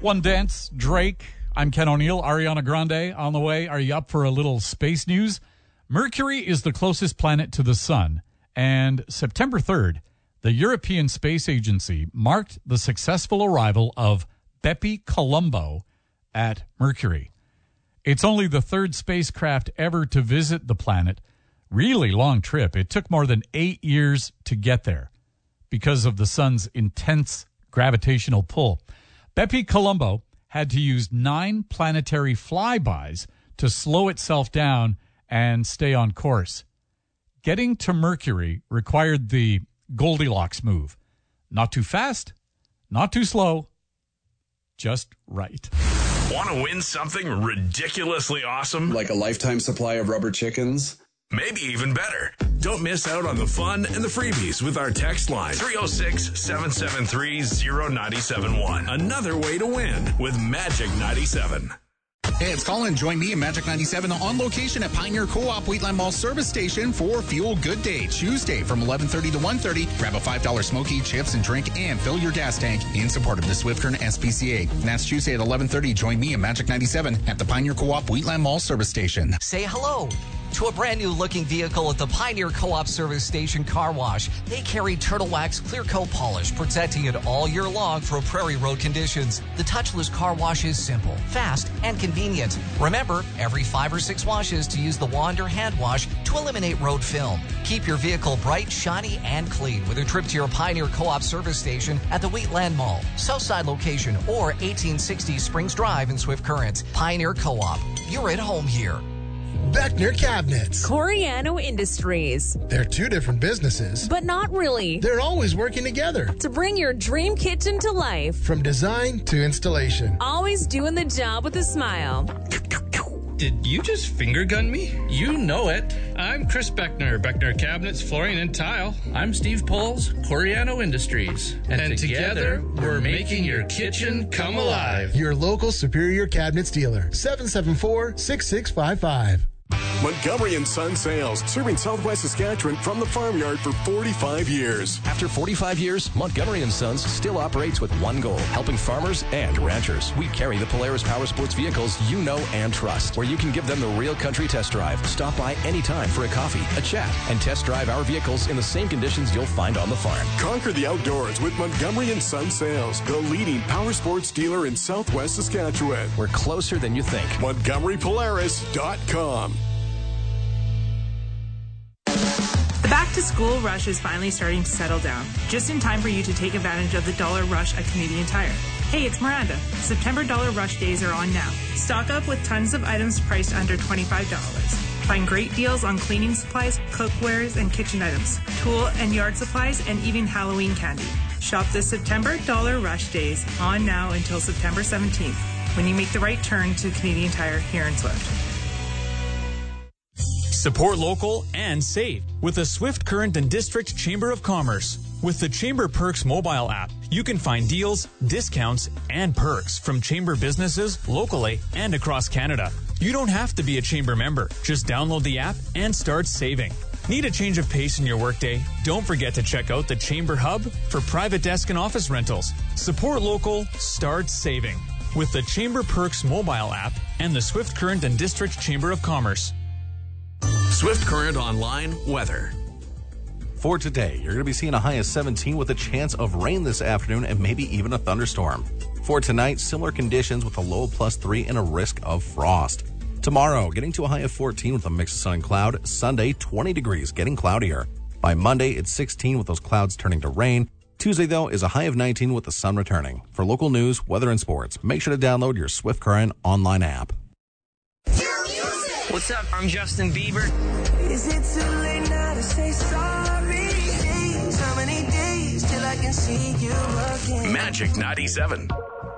One Dance, Drake. I'm Ken O'Neill. Ariana Grande on the way. Are you up for a little space news? Mercury is the closest planet to the sun, and September 3rd, the European Space Agency marked the successful arrival of Bepi Colombo at Mercury. It's only the third spacecraft ever to visit the planet. Really long trip. It took more than 8 years to get there because of the sun's intense gravitational pull. Bepi Colombo had to use 9 planetary flybys to slow itself down and stay on course. Getting to Mercury required the Goldilocks move. Not too fast, not too slow, just right. Want to win something ridiculously awesome? Like a lifetime supply of rubber chickens? Maybe even better. Don't miss out on the fun and the freebies with our text line 306-773-0971. Another way to win with Magic 97. Hey, it's Colin. Join me and Magic 97 on location at Pioneer Co-op Wheatland Mall Service Station for Fuel Good Day, Tuesday from 11:30 to 1:30. Grab a $5 smoky, chips, and drink, and fill your gas tank in support of the Swift Current SPCA. And that's Tuesday at 11:30. Join me and Magic 97 at the Pioneer Co-op Wheatland Mall Service Station. Say hello to a brand new looking vehicle at the Pioneer Co-op Service Station Car Wash. They carry Turtle Wax Clear Coat Polish, protecting it all year long for prairie road conditions. The touchless car wash is simple, fast, and convenient. Remember, every 5 or 6 washes to use the wand or hand wash to eliminate road film. Keep your vehicle bright, shiny, and clean with a trip to your Pioneer Co-op Service Station at the Wheatland Mall, Southside location, or 1860 Springs Drive in Swift Current. Pioneer Co-op, you're at home here. Beckner Cabinets. Coriano Industries. They're 2 different businesses, But not really. they're always working together. To bring your dream kitchen to life. From design to installation. Always doing the job with a smile. Did you just finger gun me? You know it. I'm Chris Beckner, Beckner Cabinets, Flooring, and Tile. I'm Steve Poles, Coriano Industries. And together, we're making your kitchen come alive. Your local Superior Cabinets dealer. 774-6655. Montgomery & Son Sales, serving Southwest Saskatchewan from the farmyard for 45 years. After 45 years, Montgomery & Sons still operates with one goal, helping farmers and ranchers. We carry the Polaris Power Sports vehicles you know and trust, where you can give them the real country test drive. Stop by anytime for a coffee, a chat, and test drive our vehicles in the same conditions you'll find on the farm. Conquer the outdoors with Montgomery & Son Sales, the leading power sports dealer in Southwest Saskatchewan. We're closer than you think. MontgomeryPolaris.com. The back-to-school rush is finally starting to settle down, just in time for you to take advantage of the Dollar Rush at Canadian Tire. Hey, it's Miranda. September Dollar Rush days are on now. Stock up with tons of items priced under $25. Find great deals on cleaning supplies, cookwares, and kitchen items, tool and yard supplies, and even Halloween candy. Shop this September Dollar Rush days on now until September 17th, when you make the right turn to Canadian Tire here in Swift. Support local and save with the Swift Current and District Chamber of Commerce. With the Chamber Perks mobile app, you can find deals, discounts, and perks from Chamber businesses locally and across Canada. You don't have to be a Chamber member. Just download the app and start saving. Need a change of pace in your workday? Don't forget to check out the Chamber Hub for private desk and office rentals. Support local, start saving with the Chamber Perks mobile app and the Swift Current and District Chamber of Commerce. Swift Current Online weather. For today, you're going to be seeing a high of 17 with a chance of rain this afternoon and maybe even a thunderstorm. For tonight, similar conditions with a low of +3 and a risk of frost. Tomorrow, getting to a high of 14 with a mix of sun and cloud. Sunday, 20 degrees, getting cloudier. By Monday, it's 16 with those clouds turning to rain. Tuesday, though, is a high of 19 with the sun returning. For local news, weather, and sports, make sure to download your Swift Current online app. What's up? I'm Justin Bieber. Is it too late now to say sorry? How many days till I can see you again? Magic 97.